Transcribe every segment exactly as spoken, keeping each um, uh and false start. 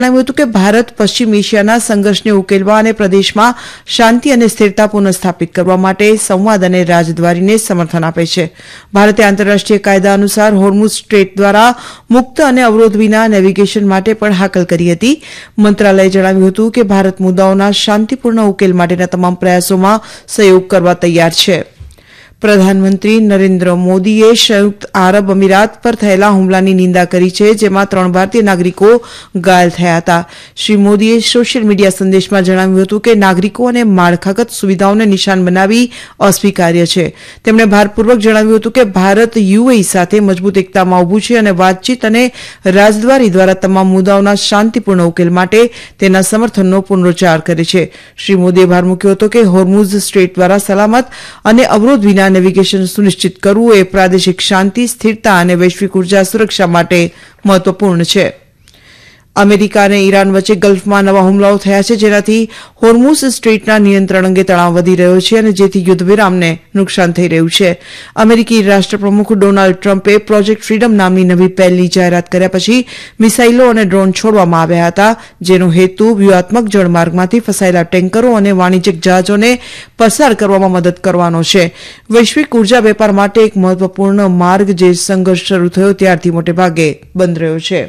જણાવ્યું હતું કે ભારત પશ્ચિમ એશિયાના સંઘર્ષને ઉકેલવા અને પ્રદેશમાં શાંતિ અને સ્થિરતા પુનઃસ્થાપિત કરવા માટે સંવાદ અને રાજદ્વારીને સમર્થન આપે છે. ભારતે આંતરરાષ્ટ્રીય કાયદા અનુસાર હોર્મુઝ સ્ટ્રેટ દ્વારા મુક્ત અને અવરોધ વિના નેવિગેશન માટે પણ હાકલ કરી હતી. મંત્રાલયે જણાવ્યું હતું કે ભારત મુદ્દાઓના શાંતિપૂર્ણ ઉકેલ માટેના તમામ પ્રયાસોમાં સહયોગ કરવા તૈયાર છે. પ્રધાનમંત્રી નરેન્દ્ર મોદીએ સંયુક્ત આરબ અમીરાત પર થયેલા હુમલાની નિંદા કરી છે, જેમાં ત્રણ ભારતીય નાગરિકો ઘાયલ થયા હતા. શ્રી મોદીએ સોશિયલ મીડિયા સંદેશમાં જણાવ્યું હતું કે નાગરિકો અને માળખાગત સુવિધાઓને નિશાન બનાવી અસ્વીકાર્ય છે. તેમણે ભારપૂર્વક જણાવ્યું હતું કે ભારત યુએઈ સાથે મજબૂત એકતામાં ઉભું છે અને વાતચીત અને રાજદ્વારી દ્વારા તમામ મુદ્દાઓના શાંતિપૂર્ણ ઉકેલ માટે તેના સમર્થનનો પુનરોચ્ચાર કરે છે. શ્રી મોદીએ ભાર મૂક્યો હતો કે હોર્મુઝ સ્ટ્રેટ દ્વારા સલામત અને અવરોધ વિના નેવિગેશન સુનિશ્ચિત કરવું એ પ્રાદેશિક શાંતિ, સ્થિરતા અને વૈશ્વિક ઉર્જા સુરક્ષા માટે મહત્વપૂર્ણ છે. અમેરિકા અને ઈરાન વચ્ચે ગલ્ફમાં નવા હુમલાઓ થયા છે, જેનાથી હોર્મુઝ સ્ટ્રેટના નિયંત્રણ અંગે તણાવ વધી રહ્યો છે અને જેથી યુદ્ધવિરામને નુકસાન થઈ રહ્યું છે. અમેરિકી રાષ્ટ્રપ્રમુખ ડોનાલ્ડ ટ્રમ્પે પ્રોજેક્ટ ફ્રીડમ નામની નવી પહેલની જાહેરાત કર્યા પછી મિસાઇલો અને ડ્રોન છોડવામાં આવ્યા હતા, જેનો હેતુ વ્યૂહાત્મક જળમાર્ગમાંથી ફસાયેલા ટેન્કરો અને વાણિજ્યિક જહાજોને પસાર કરવામાં મદદ કરવાનો છે. વૈશ્વિક ઉર્જા વેપાર માટે એક મહત્વપૂર્ણ માર્ગ જે સંઘર્ષ શરૂ થયો ત્યારથી મોટેભાગે બંધ રહ્યો છે.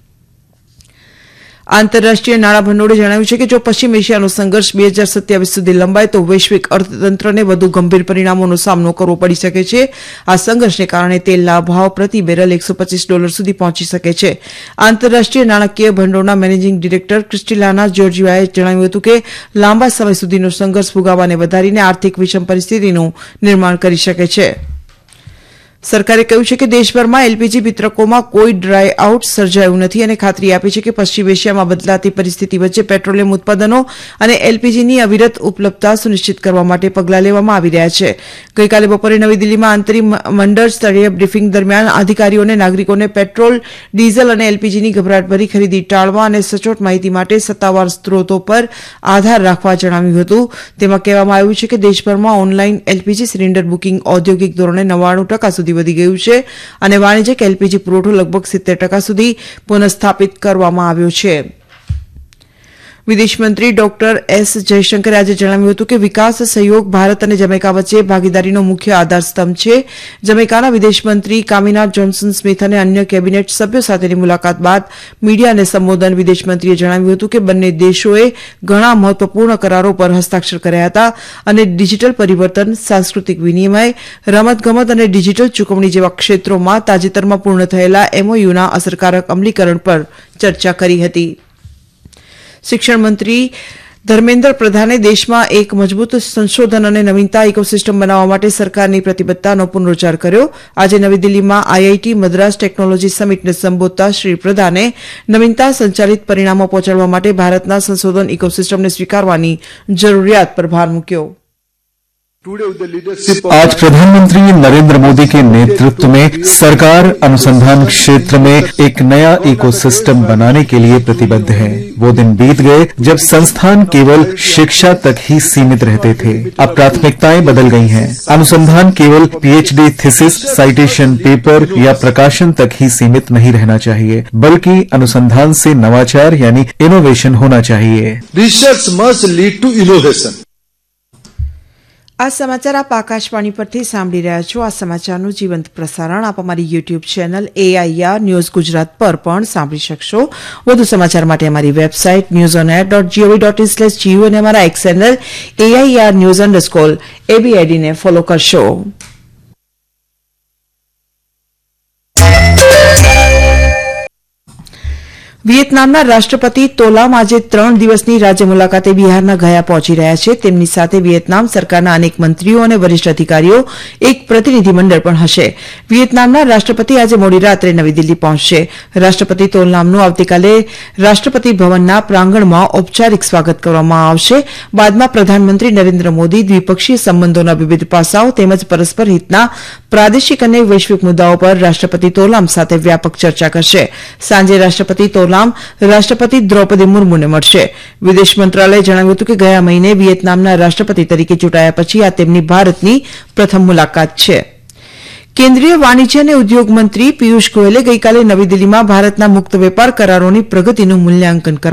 આંતરરાષ્ટ્રીય નાણાં ભંડોળે જણાવ્યું છે કે જો પશ્ચિમ એશિયાનો સંઘર્ષ બે હજાર સત્યાવીસ સુધી લંબાય તો વૈશ્વિક અર્થતંત્રને વધુ ગંભીર પરિણામોનો સામનો કરવો પડી શકે છે. આ સંઘર્ષને કારણે તેલના ભાવ પ્રતિ બેરલ એકસો પચીસ ડોલર સુધી પહોંચી શકે છે. આંતરરાષ્ટ્રીય નાણાકીય ભંડોળના મેનેજિંગ ડિરેક્ટર ક્રિસ્ટિલાના જોર્જિયાએ જણાવ્યું હતું કે લાંબા સમય સુધીનો સંઘર્ષ ફુગાવાને વધારીને આર્થિક વિષમ પરિસ્થિતિનું નિર્માણ કરી શકે છે. સરકારે કહ્યું છે કે દેશભરમાં એલપીજી વિતરકોમાં કોઈ ડ્રાય આઉટ સર્જાયું નથી અને ખાતરી આપી છે કે પશ્ચિમ એશિયામાં બદલાતી પરિસ્થિતિ વચ્ચે પેટ્રોલિયમ ઉત્પાદનો અને એલપીજીની અવિરત ઉપલબ્ધતા સુનિશ્ચિત કરવા માટે પગલાં લેવામાં આવી રહ્યા છે. ગઈકાલે બપોરે નવી દિલ્હીમાં આંતરિક મંડળ સ્તરીય બ્રીફિંગ દરમિયાન અધિકારીઓને નાગરિકોને પેટ્રોલ, ડીઝલ અને એલપીજીની ગભરાટભરી ખરીદી ટાળવા અને સચોટ માહિતી માટે સત્તાવાર સ્ત્રોતો પર આધાર રાખવા જણાવ્યું હતું. તેમાં કહેવામાં આવ્યું છે કે દેશભરમાં ઓનલાઈન એલપીજી સિલિન્ડર બુકિંગ ઔદ્યોગિક ધોરણે નવ્વાણું ટકા સુધી વધી ગયું છે અને વાણિજ્યિક એલપીજી પુરવઠો લગભગ સિત્તેર ટકા સુધી પુનઃસ્થાપિત કરવામાં આવ્યો છે. વિદેશમંત્રી ડોક્ટર એસ જયશંકરે આજે જણાવ્યું હતું કે વિકાસ સહયોગ ભારત અને જમૈકા વચ્ચે ભાગીદારીનો મુખ્ય આધારસ્તંભ છે. જમૈકાના વિદેશમંત્રી કામિના જોન્સન સ્મિથ અને અન્ય કેબિનેટ સભ્યો સાથેની મુલાકાત બાદ મીડિયાને સંબોધન વિદેશમંત્રીએ જણાવ્યું હતું કે બંને દેશોએ ઘણા મહત્વપૂર્ણ કરારો પર હસ્તાક્ષર કર્યા હતા અને ડિજીટલ પરિવર્તન, સાંસ્કૃતિક વિનિમય, રમતગમત અને ડિજીટલ ચૂકવણી જેવા ક્ષેત્રોમાં તાજેતરમાં પૂર્ણ થયેલા એમઓયુના અસરકારક અમલીકરણ પર ચર્ચા કરી હતી. શિક્ષણ મંત્રી ધર્મેન્દ્ર પ્રધાને દેશમાં એક મજબૂત સંશોધન અને નવીનતા ઇકોસિસ્ટમ બનાવવા માટે સરકારની પ્રતિબદ્ધતાનો પુનરોચ્ચાર કર્યો. આજે નવી દિલ્હીમાં આઈઆઈટી મદ્રાસ ટેકનોલોજી સમિટને સંબોધતા શ્રી પ્રધાને નવીનતા સંચાલિત પરિણામો પહોંચાડવા માટે ભારતના સંશોધન ઇકોસિસ્ટમને સ્વીકારવાની જરૂરિયાત પર ભાર મૂક્યો. आज प्रधानमंत्री नरेंद्र मोदी के नेतृत्व में सरकार अनुसंधान क्षेत्र में एक नया इकोसिस्टम बनाने के लिए प्रतिबद्ध है. वो दिन बीत गए जब संस्थान केवल शिक्षा तक ही सीमित रहते थे. अब प्राथमिकताएं बदल गई हैं. अनुसंधान केवल पीएचडी थीसिस, साइटेशन पेपर या प्रकाशन तक ही सीमित नहीं रहना चाहिए, बल्कि अनुसंधान से नवाचार यानी इनोवेशन होना चाहिए. Research must lead to innovation. આ સમાચાર આપ આકાશવાણી પરથી સાંભળી રહ્યા છો. આ સમાચારનું જીવંત પ્રસારણ આપ અમારી YouTube channel AIR news Gujarat પર પણ સાંભળી શકશો. વધુ સમાચાર માટે અમારી website news on air dot GOV dot in slash Jio અને અમારા એક channel AIR news underscore એબીઆઈડીને follow કરશો. વિયેતનામના રાષ્ટ્રપતિ તોલામ આજે ત્રણ દિવસની રાજ્ય મુલાકાતે બિહારના ગયા પહોંચી રહ્યા છે. તેમની સાથે વિયેતનામ સરકારના અનેક મંત્રીઓ અને વરિષ્ઠ અધિકારીઓ, એક પ્રતિનિધિમંડળ પણ હશે. વિયેતનામના રાષ્ટ્રપતિ આજે મોડી રાત્રે નવી દિલ્હી પહોંચશે. રાષ્ટ્રપતિ તોલામનું આવતીકાલે રાષ્ટ્રપતિ ભવનના પ્રાંગણમાં ઔપચારિક સ્વાગત કરવામાં આવશે. બાદમાં પ્રધાનમંત્રી નરેન્દ્ર મોદી દ્વિપક્ષીય સંબંધોના વિવિધ પાસાઓ તેમજ પરસ્પર હિતના પ્રાદેશિક અને વૈશ્વિક મુદ્દાઓ પર રાષ્ટ્રપતિ તોલામ સાથે વ્યાપક ચર્ચા કરશે. સાંજે રાષ્ટ્રપતિ તોલામ રાષ્ટ્રપતિ દ્રૌપદી મુર્મુને મળશે. વિદેશ મંત્રાલયે જણાવ્યું હતું કે ગયા મહિને વિયેતનામના રાષ્ટ્રપતિ તરીકે ચૂંટાયા પછી આ તેમની ભારતની પ્રથમ મુલાકાત છે. કેન્દ્રીય વાણિજ્ય અને ઉદ્યોગ મંત્રી પિયુષ ગોયલે ગઈકાલે નવી દિલ્હીમાં ભારતના મુક્ત વેપાર કરારોની પ્રગતિનું મૂલ્યાંકન કરવા